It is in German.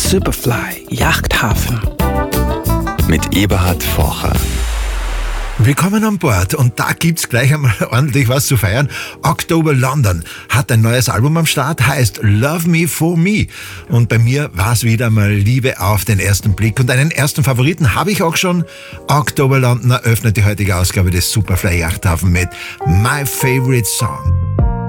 Superfly Yachthafen mit Eberhard Forcher. Willkommen an Bord und da gibt's gleich einmal ordentlich was zu feiern. October London hat ein neues Album am Start, heißt Love Me For Me. Und bei mir war's wieder mal Liebe auf den ersten Blick. Und einen ersten Favoriten habe ich auch schon. October London eröffnet die heutige Ausgabe des Superfly Yachthafen mit My Favorite Song.